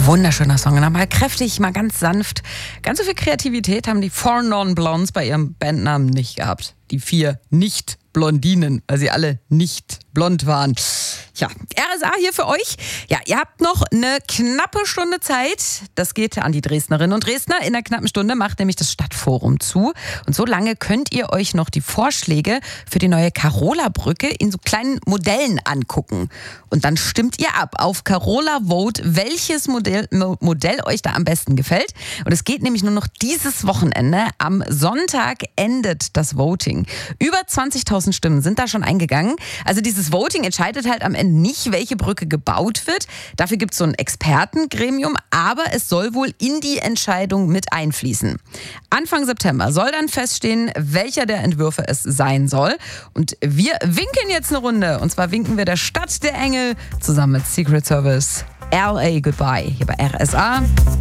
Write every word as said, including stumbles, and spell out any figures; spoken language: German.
Wunderschöner Song. Mal kräftig, mal ganz sanft. Ganz so viel Kreativität haben die Four Non-Blondes bei ihrem Bandnamen nicht gehabt. Die vier Nicht-Blondinen, weil sie alle nicht blond waren. Tja, R S A hier für euch. Ja, ihr habt noch eine knappe Stunde Zeit. Das geht an die Dresdnerinnen und Dresdner. In einer knappen Stunde macht nämlich das Stadtforum zu. Und so lange könnt ihr euch noch die Vorschläge für die neue Carola-Brücke in so kleinen Modellen angucken. Und dann stimmt ihr ab auf Carola Vote, welches Modell, Modell euch da am besten gefällt. Und es geht nämlich nur noch dieses Wochenende. Am Sonntag endet das Voting. Über zwanzigtausend Stimmen sind da schon eingegangen. Also dieses Voting entscheidet halt am Ende nicht, welche Brücke gebaut wird. Dafür gibt es so ein Expertengremium, aber es soll wohl in die Entscheidung mit einfließen. Anfang September soll dann feststehen, welcher der Entwürfe es sein soll. Und wir winken jetzt eine Runde. Und zwar winken wir der Stadt der Engel zusammen mit Secret Service L A Goodbye hier bei R S A.